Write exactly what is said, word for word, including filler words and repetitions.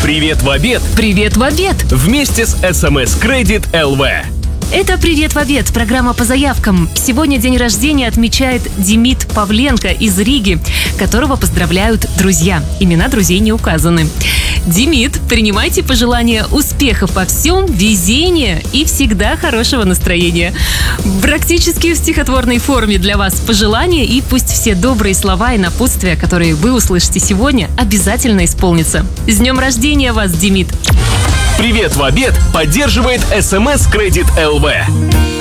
Привет в обед. Привет в обед. Вместе с эс эм эс Credit эл ви. Это «Привет в обед», программа по заявкам. Сегодня день рождения отмечает Демид Павленко из Риги, которого поздравляют друзья. Имена друзей не указаны. Демид, принимайте пожелания успехов во всем, везения и всегда хорошего настроения. Практически в стихотворной форме для вас пожелания, и пусть все добрые слова и напутствия, которые вы услышите сегодня, обязательно исполнятся. С днем рождения вас, Демид! Привет в обед поддерживает эс эм эс Credit эл ви.